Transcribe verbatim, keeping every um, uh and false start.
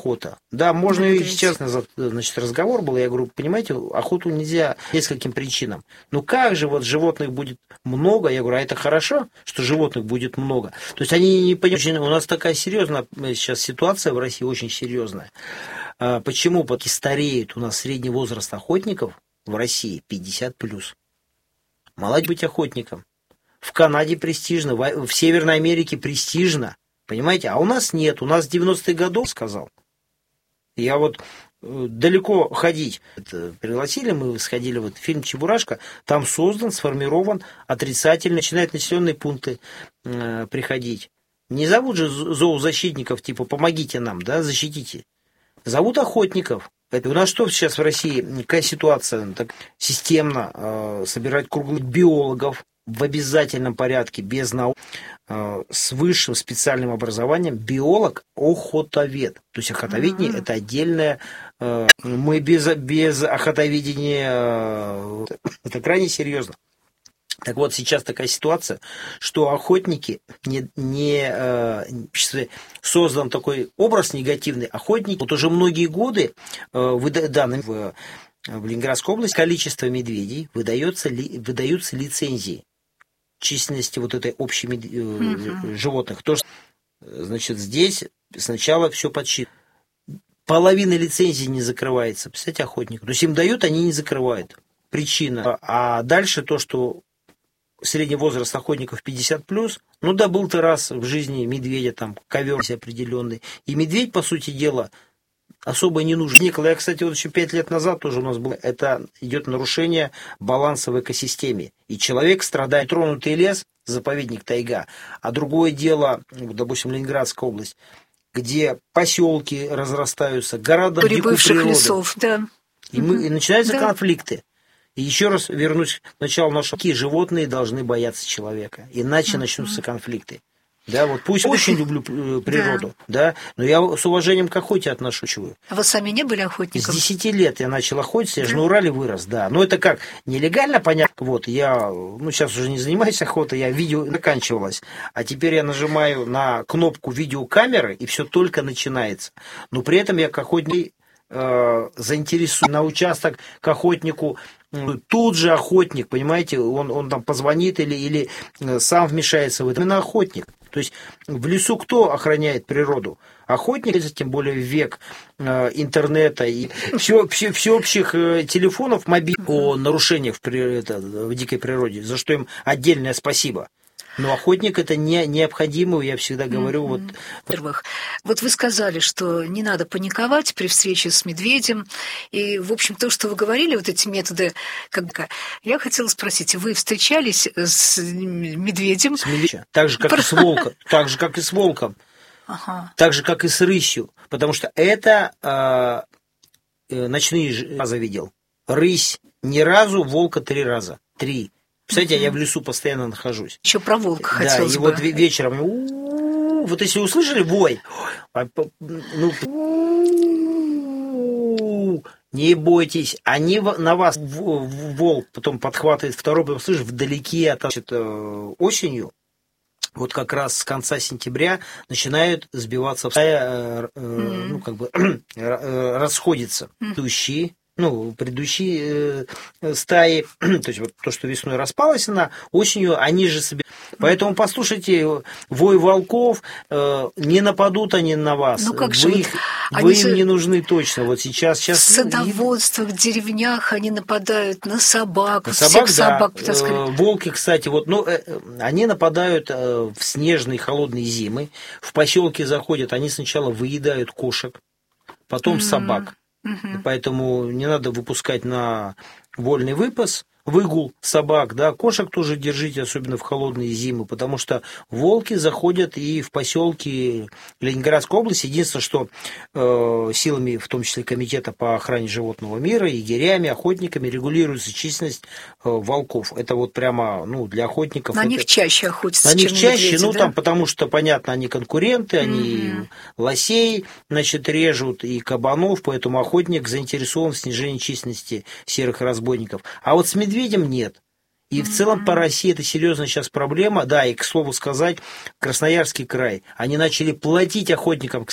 охота. Да, можно и сейчас назад, значит, разговор был, я говорю, понимаете, охоту нельзя по нескольким причинам. Ну как же вот животных будет много? Я говорю, а это хорошо, что животных будет много? То есть они не понимают, у нас такая серьезная сейчас ситуация в России, очень серьезная. Почему? Потому что стареет у нас средний возраст охотников в России пятьдесят плюс. Молодь быть охотником. В Канаде престижно, в Северной Америке престижно. Понимаете? А у нас нет. У нас девяностых годов, сказал. Я вот далеко ходить. Пригласили, мы сходили в фильм «Чебурашка». Там создан, сформирован отрицательно. Начинают населенные пункты э, приходить. Не зовут же зоозащитников, типа, помогите нам, да, защитите. Зовут охотников. Это у нас что сейчас в России? Какая ситуация? Так, системно э, собирать круглых биологов в обязательном порядке, без наук, э, с высшим специальным образованием, биолог, охотовед. То есть охотоведение mm-hmm. это отдельное. Э, мы без, без охотоведения, э, это крайне серьезно. Так вот, сейчас такая ситуация, что охотники, не, не, э, создан такой образ негативный, охотники, вот уже многие годы, э, выда, да, в, в Ленинградской области количество медведей выдается, ли, выдаются лицензии численности вот этой общей мед, э, mm-hmm. животных. То, что, значит, здесь сначала все подсчитано. Половина лицензий не закрывается, представляете, охотников. То есть им дают, они не закрывают. Причина. А дальше то, что средний возраст охотников пятьдесят плюс, ну да, был ты раз в жизни медведя, там, ковер определенный. И медведь, по сути дела, особо не нужен. Николай, я, кстати, вот еще пять лет назад тоже у нас было, это идет нарушение баланса в экосистеме. И человек страдает, тронутый лес, заповедник тайга. А другое дело, допустим, Ленинградская область, где поселки разрастаются, города дикой природы. Лесов, да. И, мы, и начинаются да. конфликты. И еще раз вернусь к началу нашего. Какие животные должны бояться человека, иначе mm-hmm. начнутся конфликты. Да, вот пусть очень люблю природу, да. да, но я с уважением к охоте отношусь. А вы сами не были охотником? С десяти лет я начал охотиться, я да. же на Урале вырос, да. Но это как, нелегально, понятно, вот, я, ну, сейчас уже не занимаюсь охотой, я видео заканчивалось, а теперь я нажимаю на кнопку видеокамеры, и все только начинается. Но при этом я к охотнику э, заинтересую на участок к охотнику. Тут же охотник, понимаете, он, он там позвонит или, или сам вмешается в это. Именно охотник. То есть в лесу кто охраняет природу? Охотник, тем более в век э, интернета и все, все, всеобщих э, телефонов мобильных о нарушениях в, это, в дикой природе, за что им отдельное спасибо. Но охотник это не, необходимо, я всегда говорю. Mm-hmm. Вот... Во-первых, вот вы сказали, что не надо паниковать при встрече с медведем. И, в общем, то, что вы говорили, вот эти методы, как бы, я хотела спросить, вы встречались с медведем? С медведем. Так же, как и с волком. Так же, как и с волком. Ага. Так же, как и с рысью. Потому что это э, ночные раза видел. Рысь ни разу, волка три раза. Три. Кстати, mm-hmm. я в лесу постоянно нахожусь. Еще про волка да, хотелось и бы. Вот вечером, у-у-у, вот если услышали вой, ну, не бойтесь, они на вас, волк потом подхватывает второй, потом слышишь, вдалеке, значит, осенью, вот как раз с конца сентября начинают сбиваться, mm-hmm. ну, как бы, расходятся предыдущие. Ну, предыдущие э, стаи, то есть вот то, что весной распалась она, осенью они же собираются. Поэтому послушайте, вой волков, э, не нападут они на вас. Ну, как вы же их, вот вы им не нужны точно. Вот сейчас, сейчас... В садоводствах, в деревнях они нападают на собак. На собак, всех да. собак, так сказать. Волки, кстати, вот, ну, э, они нападают э, в снежные холодные зимы. В поселки заходят, они сначала выедают кошек, потом mm-hmm. собак. Угу. Поэтому не надо выпускать на вольный выпас, выгул собак, да, кошек тоже держите, особенно в холодные зимы, потому что волки заходят и в поселки Ленинградской области. Единственное, что э, силами, в том числе комитета по охране животного мира, егерями, охотниками регулируется численность э, волков. Это вот прямо, ну, для охотников. На это... них чаще охотятся, На них чем чаще, медведи, ну, да? там, потому что, понятно, они конкуренты, они mm-hmm. лосей, значит, режут и кабанов, поэтому охотник заинтересован в снижении численности серых разбойников. А вот с медведем нет. И mm-hmm. в целом по России это серьезная сейчас проблема. Да, и, к слову сказать, Красноярский край, они начали платить охотникам,